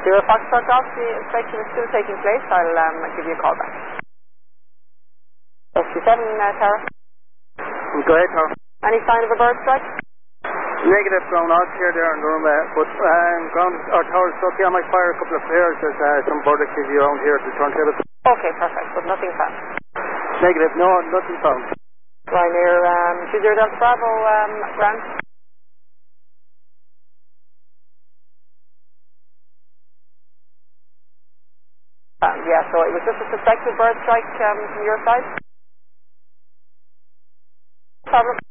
Zero Foxtrot Golf, the inspection is still taking place. I'll give you a call back. SQ7, Tara. Go ahead, Tara. Any sign of a bird strike? Negative, ground out here there in the room, but ground or tower is okay. I might fire a couple of flares. There's some bird activity around here at the turntable. Okay, perfect, but nothing found. Negative, no, nothing found. Ryanair 20 Delta Bravo, ground. Yeah, so it was just a suspected bird strike from your side. Problem.